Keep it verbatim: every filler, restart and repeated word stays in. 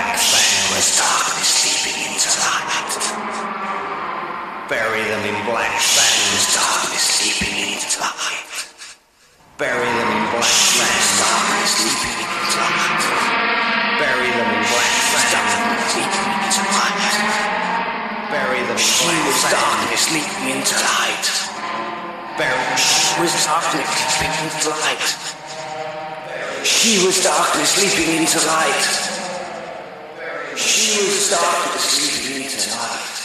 black sand. Was darkness sleeping into light. Bury them in black sand. Was darkness sleeping into light. Bury them in black sand. Darkness sleeping into light. Bury them in black sand. Sleeping into light. Bury them in black sand. She was darkness sleeping into light. Bury she was darkness sleeping into light. She was darkness sleeping into light. She was darkness sleeping into light.